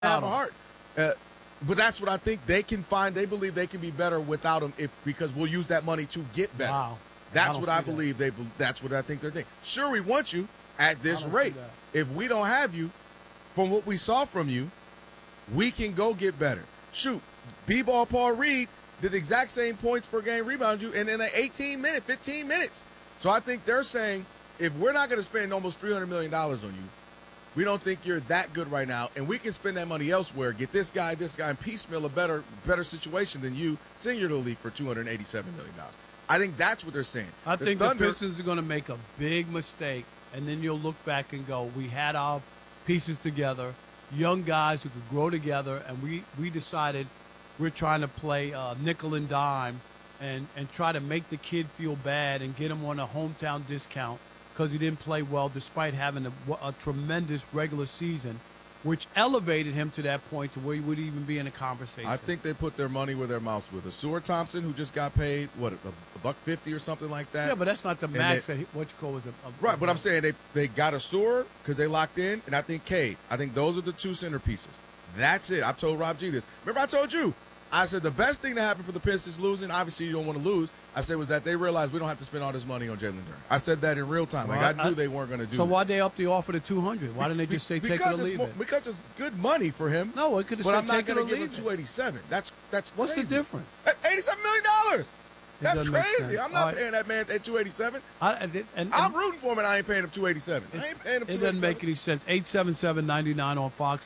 have a heart. But that's what I think they can find. They believe they can be better without him because we'll use that money to get better. Wow. That's what I believe. That's what I think they're thinking. Sure, we want you at this rate. If we don't have you, from what we saw from you, we can go get better. Shoot, B-ball Paul Reed did the exact same points per game rebound you, and in 15 minutes. So I think they're saying, if we're not going to spend almost $300 million on you, we don't think you're that good right now, and we can spend that money elsewhere, get this guy, and piecemeal a better situation than you, send you to the league for $287 million. I think that's what they're saying. I think the Pistons are going to make a big mistake, and then you'll look back and go, we had our pieces together, young guys who could grow together, and we decided we're trying to play nickel and dime and try to make the kid feel bad and get him on a hometown discount because he didn't play well despite having a tremendous regular season, which elevated him to that point to where he would even be in a conversation. I think they put their money where their mouth's with. Seward Thompson, who just got paid, $150 or something like that? Yeah, but that's not the max that was right, but I'm saying they got a Seward because they locked in, and I think Cade. I think those are the two centerpieces. That's it. I told Rob G this. Remember I told you, I said the best thing that happened for the Pistons losing, obviously you don't want to lose, I said was that they realized we don't have to spend all this money on Jalen Duren. I said that in real time. I knew they weren't going to do So that. why'd they up the offer to $200? Why didn't they just say take it or leave it? Because it's good money for him. No, it could have said take it or leave it. But I'm not going to give him $287. That's What's crazy. the difference? $87 million. That's crazy. I'm not paying that man at $287. I'm rooting for him, and I ain't paying him $287. I ain't paying him $287. It doesn't make any sense. 877-99 on Fox,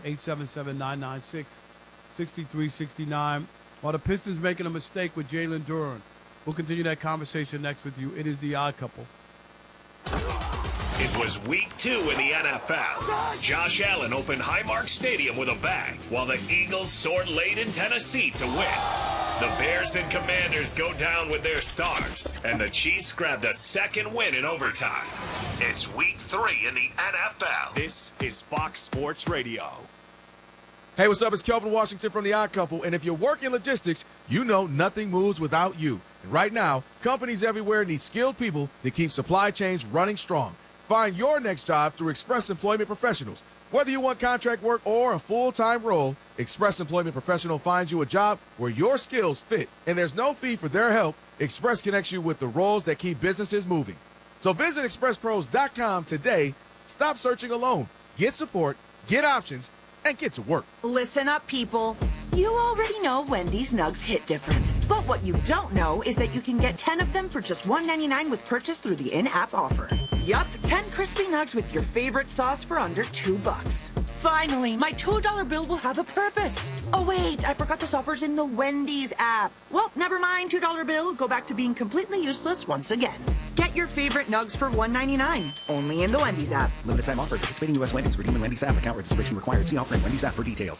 877-996-6369. While the Pistons making a mistake with Jalen Duren. We'll continue that conversation next with you. It is The Odd Couple. It was week 2 in the NFL. Josh Allen opened Highmark Stadium with a bang, while the Eagles soared late in Tennessee to win. The Bears and Commanders go down with their stars, and the Chiefs grab the second win in overtime. It's week 3 in the NFL. This is Fox Sports Radio. Hey, what's up? It's Kelvin Washington from The Odd Couple, and if you work in logistics, you know nothing moves without you. And right now, companies everywhere need skilled people to keep supply chains running strong. Find your next job through Express Employment Professionals. Whether you want contract work or a full-time role, Express Employment Professional finds you a job where your skills fit, and there's no fee for their help. Express connects you with the roles that keep businesses moving. So visit expresspros.com today. Stop searching alone. Get support, get options, and get to work. Listen up, people. You already know Wendy's Nugs hit different. But what you don't know is that you can get 10 of them for just $1.99 with purchase through the in-app offer. Yup, 10 crispy nugs with your favorite sauce for under $2. Finally, my $2 bill will have a purpose. Oh wait, I forgot this offer's in the Wendy's app. Well, never mind, $2 bill. Go back to being completely useless once again. Get your favorite nugs for $1.99. Only in the Wendy's app. Limited time offer. Participating U.S. Wendy's. Redeem in Wendy's app. Account registration required. See offer in Wendy's app for details.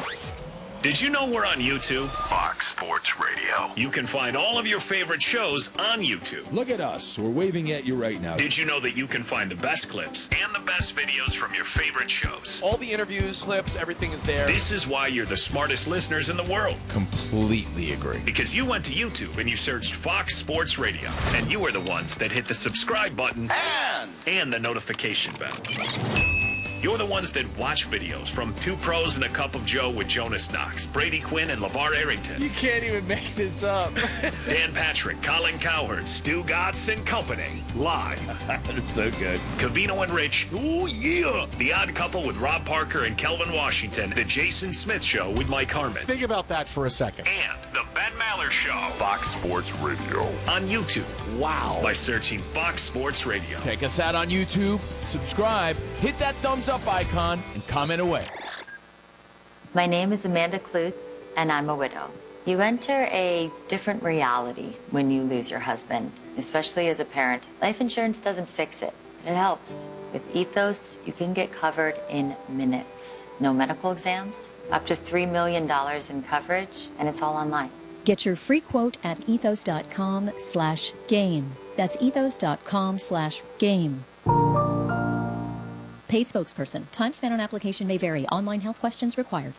Did you know we're on YouTube? Fox Sports Radio. You can find all of your favorite shows on YouTube. Look at us. We're waving at you right now. Did you know that you can find the best clips and the best videos from your favorite shows? All the interviews, clips, everything is there. This is why you're the smartest listeners in the world. Completely agree. Because you went to YouTube and you searched Fox Sports Radio, and you were the ones that hit the subscribe button and the notification bell. You're the ones that watch videos from Two Pros and a Cup of Joe with Jonas Knox, Brady Quinn, and LeVar Arrington. You can't even make this up. Dan Patrick, Colin Cowherd, Stu Gatz and company. Live. That's so good. Covino and Rich. Ooh, yeah. The Odd Couple with Rob Parker and Kelvin Washington. The Jason Smith Show with Mike Harmon. Think about that for a second. And the Ben Maller Show. Fox Sports Radio. On YouTube. Wow. By searching Fox Sports Radio. Check us out on YouTube. Subscribe. Hit that thumbs up icon and comment away. My name is Amanda Klutz, and I'm a widow. You enter a different reality when you lose your husband, especially as a parent. Life insurance doesn't fix it, but it helps. With Ethos, you can get covered in minutes. No medical exams, up to $3 million in coverage, and it's all online. Get your free quote at ethos.com/game. That's ethos.com/game. Paid spokesperson. Time spent on application may vary. Online health questions required.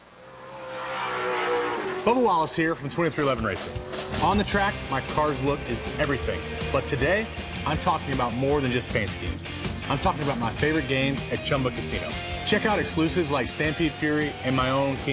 Bubba Wallace here from 2311 Racing. On the track, my car's look is everything. But today, I'm talking about more than just paint schemes. I'm talking about my favorite games at Chumba Casino. Check out exclusives like Stampede Fury and my own